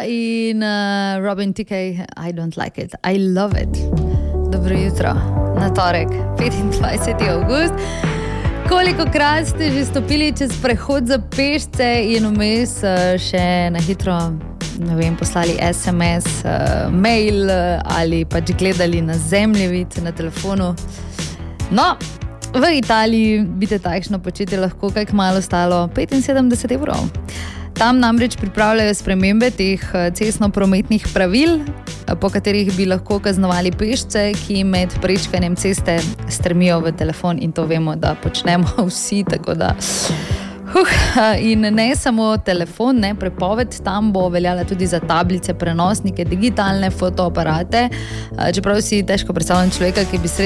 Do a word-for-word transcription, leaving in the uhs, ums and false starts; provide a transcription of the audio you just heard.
in uh, Robin T K, I don't like it, I love it. Dobro jutro, na torek, petindvajseti avgust. Koliko krat ste že stopili čez prehod za pešce in vmes uh, še na hitro, ne vem, poslali es em es, uh, mail uh, ali pač gledali na zemljevid na telefonu. No, v Italiji bi te takšno početje lahko kaj malo stalo petinsedemdeset evrov. Tam namreč pripravljajo spremembe teh cestno-prometnih pravil, po katerih bi lahko kaznovali pešce, ki med prečkanjem ceste strmijo v telefon, in to vemo, da počnemo vsi, tako da... Uh, in ne samo telefon, ne, prepoved tam bo veljala tudi za tablice, prenosnike, digitalne fotoaparate, čeprav si težko predstavljam človeka, ki bi sredi